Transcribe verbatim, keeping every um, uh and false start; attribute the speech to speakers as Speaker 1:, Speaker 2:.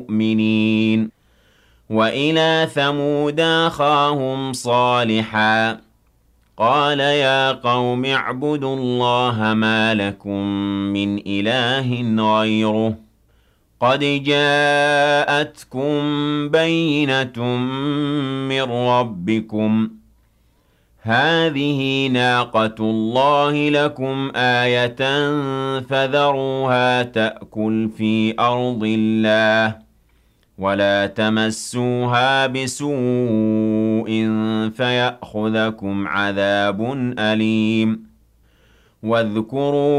Speaker 1: مُؤْمِنِينَ وَإِلَى ثَمُودَ أَخَاهُمْ صَالِحًا قَالَ يَا قَوْمِ اعْبُدُوا اللَّهَ مَا لَكُم مِّنْ إِلَٰهٍ غَيْرُهُ قَدْ جَاءَتْكُم بَيِّنَةٌ مِّن رَّبِّكُمْ ۖ هَٰذِهِ نَاقَةُ اللَّهِ لَكُمْ آيَةً فَذَرُوهَا تَأْكُلْ فِي أَرْضِ اللَّهِ وَلَا تَمَسُّوهَا بِسُوءٍ فَيَأْخُذَكُمْ عَذَابٌ أَلِيمٌ واذكروا